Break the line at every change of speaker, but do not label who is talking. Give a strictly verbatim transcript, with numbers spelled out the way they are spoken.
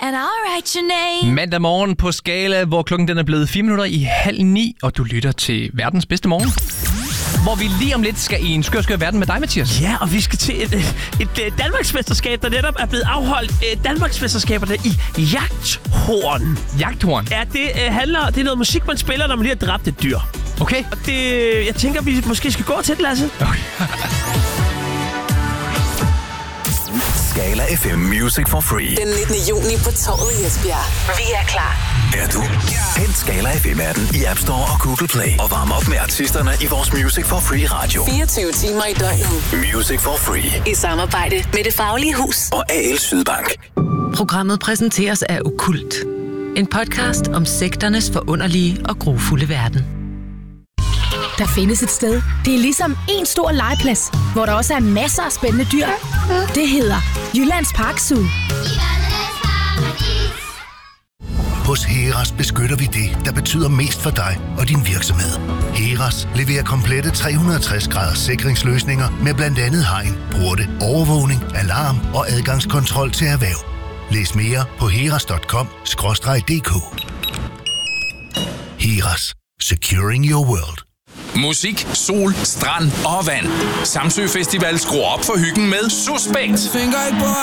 And I'll write your name.
Mandag morgen på Skala, hvor klokken den er blevet fire minutter i halv ni, og du lytter til verdens bedste morgen. Hvor vi lige om lidt skal i en skør, skør verden med dig, Mathias.
Ja, og vi skal til et, et, et Danmarksmesterskab, der netop er blevet afholdt. Danmarksmesterskaberne i jagthorn.
Jagthorn?
Ja, det uh, handler... Det er noget musik, man spiller, når man lige har dræbt et dyr.
Okay.
Og det... Jeg tænker, vi måske skal gå til det, Lasse.
Okay.
Skala F M Music for Free.
Den nittende juni på Torvet i Esbjerg. Vi er klar.
Er du? Hent Skala F M-appen i App Store og Google Play. Og varm op med artisterne i vores Music for Free radio.
fireogtyve timer i døgnet.
Music for Free.
I samarbejde med Det Faglige Hus.
Og A L Sydbank.
Programmet præsenteres af Okkult. En podcast om sekternes forunderlige og grufulde verden.
Der findes et sted. Det er ligesom en stor legeplads, hvor der også er masser af spændende dyr. Det hedder Jyllands Park Zoo.
Hos Heras beskytter vi det, der betyder mest for dig og din virksomhed. Heras leverer komplette tre hundrede og tres graders sikringsløsninger med blandt andet hegn, porte, overvågning, alarm og adgangskontrol til erhverv. Læs mere på heras punktum com skråstreg d k. Heras. Securing your world.
Musik, sol, strand og vand. Samsø Festival skruer op for hyggen med Suspekt.